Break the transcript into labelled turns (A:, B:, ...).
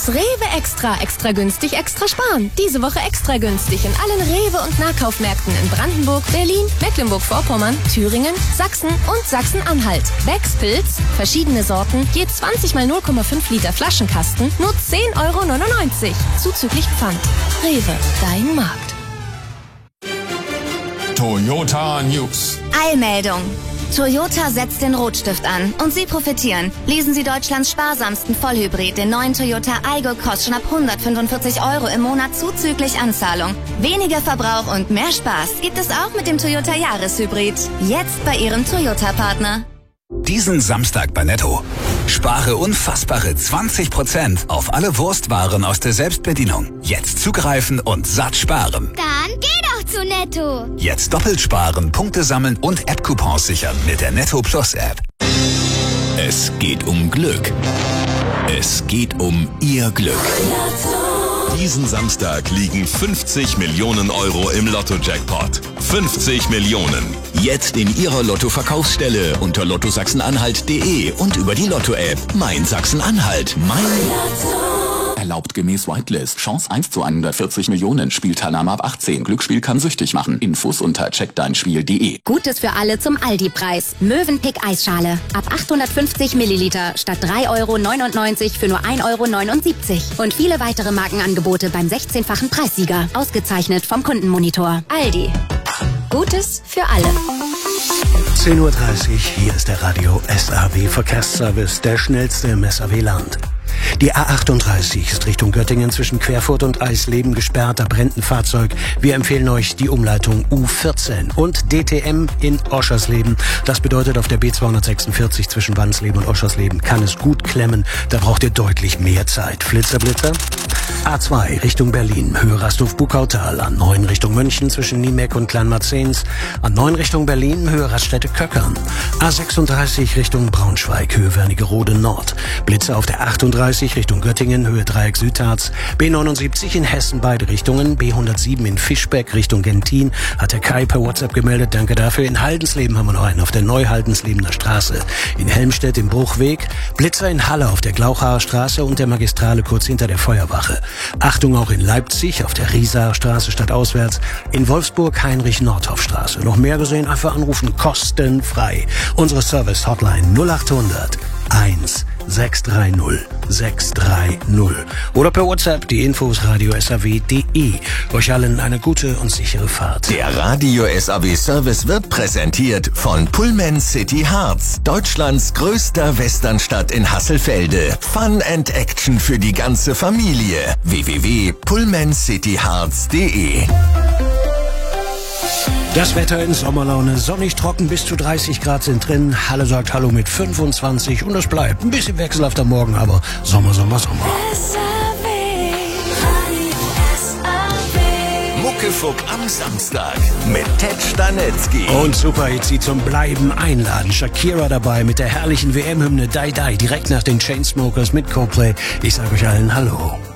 A: Jetzt Rewe Extra. Extra günstig, extra sparen. Diese Woche extra günstig in allen Rewe- und Nahkaufmärkten in Brandenburg, Berlin, Mecklenburg-Vorpommern, Thüringen, Sachsen und Sachsen-Anhalt. Becks Pilz, verschiedene Sorten, je 20 mal 0,5 Liter Flaschenkasten, nur 10,99 €. Zuzüglich Pfand. Rewe, dein Markt.
B: Toyota News.
C: Eilmeldung. Toyota setzt den Rotstift an und Sie profitieren. Lesen Sie Deutschlands sparsamsten Vollhybrid, den neuen Toyota Aygo, kostet schon ab 145 € im Monat zuzüglich Anzahlung. Weniger Verbrauch und mehr Spaß gibt es auch mit dem Toyota Jahreshybrid. Jetzt bei Ihrem Toyota-Partner.
D: Diesen Samstag bei Netto. Spare unfassbare 20% auf alle Wurstwaren aus der Selbstbedienung. Jetzt zugreifen und satt sparen.
E: Dann geh doch zu Netto.
D: Jetzt doppelt sparen, Punkte sammeln und App-Coupons sichern mit der Netto Plus App. Es geht um Glück. Es geht um Ihr Glück.
F: Diesen Samstag liegen 50 Millionen € im Lotto-Jackpot. 50 Millionen.
G: Jetzt in Ihrer Lotto-Verkaufsstelle unter lottosachsenanhalt.de und über die Lotto-App. Mein Sachsen-Anhalt. Mein Lotto.
H: Erlaubt gemäß Whitelist. Chance 1 zu 140 Millionen. Spielteilnahme ab 18. Glücksspiel kann süchtig machen. Infos unter checkdeinspiel.de.
I: Gutes für alle zum Aldi-Preis. Mövenpick Eisschale. Ab 850 Milliliter statt 3,99 € für nur 1,79 € Und viele weitere Markenangebote beim 16-fachen Preissieger. Ausgezeichnet vom Kundenmonitor. Aldi. Gutes für alle.
J: 10:30 Uhr, hier ist der Radio SAW Verkehrsservice, der schnellste im SAW-Land. Die A38 ist Richtung Göttingen zwischen Querfurt und Eisleben gesperrt, da brennt ein Fahrzeug. Wir empfehlen euch die Umleitung U14 und DTM in Oschersleben. Das bedeutet, auf der B246 zwischen Wansleben und Oschersleben kann es gut klemmen. Da braucht ihr deutlich mehr Zeit. Flitzer. A2 Richtung Berlin, Höhe Rasthof-Buckautal. A9 Richtung München zwischen Niemeck und Kleinmarzens. A9 Richtung Berlin, Höhe Raststätte-Köckern. A36 Richtung Braunschweig, Höhe Wernigerode Nord. Blitze auf der 38 Richtung Göttingen, Höhe Dreieck Südharz. B79 in Hessen beide Richtungen. B107 in Fischbeck Richtung Gentin. Hat der Kai per WhatsApp gemeldet, danke dafür. In Haldensleben haben wir noch einen auf der Neuhaldenslebener Straße. In Helmstedt im Bruchweg. Blitzer in Halle auf der Glauchaer Straße und der Magistrale kurz hinter der Feuerwache. Achtung auch in Leipzig auf der Riesaer Straße stadtauswärts. In Wolfsburg Heinrich-Nordhoff-Straße. Noch mehr gesehen, einfach anrufen, kostenfrei. Unsere Service-Hotline 0800 1630 630 oder per WhatsApp die Infos radiosaw.de. Euch allen eine gute und sichere Fahrt.
G: Der Radio SAW Service wird präsentiert von Pullman City Harz, Deutschlands größter Westernstadt in Hasselfelde. Fun and Action für die ganze Familie. www.pullmancityharz.de.
J: Das Wetter in Sommerlaune, sonnig, trocken, bis zu 30 Grad sind drin. Halle sagt Hallo mit 25 und es bleibt ein bisschen wechselhafter Morgen, aber Sommer.
G: Muckefuck am Samstag mit Ted Stanetzky.
J: Und Superhits, die zum Bleiben einladen. Shakira dabei mit der herrlichen WM-Hymne Die Die, direkt nach den Chainsmokers mit Coldplay. Ich sage euch allen Hallo.